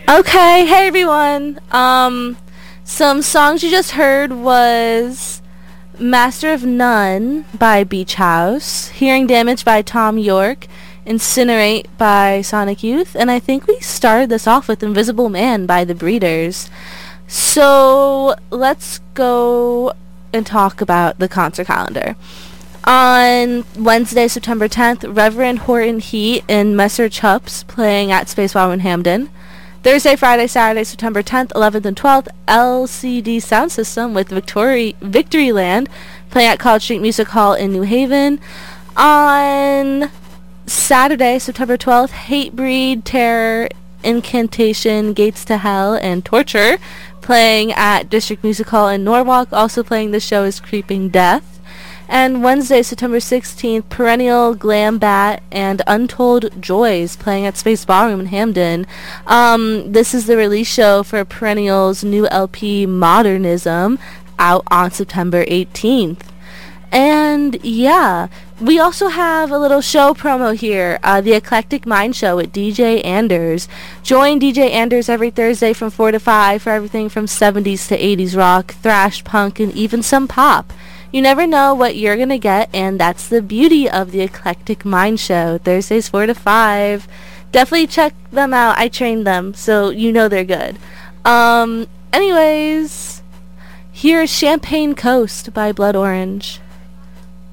Okay, hey everyone. Some songs you just heard was Master of None by Beach House, Hearing Damage by Tom York, Incinerate by Sonic Youth, and I think we started this off with Invisible Man by The Breeders. So let's go and talk about the concert calendar. On Wednesday, September 10th, Reverend Horton Heat and Messer Chups playing at Space Ballroom in Hamden. Thursday, Friday, Saturday, September 10th, 11th, and 12th, LCD Sound System with Victoryland playing at College Street Music Hall in New Haven. On Saturday, September 12th, Hatebreed, Terror, Incantation, Gates to Hell, and Torture playing at District Music Hall in Norwalk. Also playing the show is Creeping Death. And Wednesday, September 16th, Perennial, Glam Bat, and Untold Joys playing at Space Ballroom in Hamden. This is the release show for Perennial's new LP, Modernism, out on September 18th. And yeah, we also have a little show promo here, the Eclectic Mind Show with DJ Anders. Join DJ Anders every Thursday from 4 to 5 for everything from 70s to 80s rock, thrash, punk, and even some pop. You never know what you're going to get, and that's the beauty of the Eclectic Mind Show. Thursdays 4 to 5. Definitely check them out. I trained them, so you know they're good. Anyways, here's Champagne Coast by Blood Orange.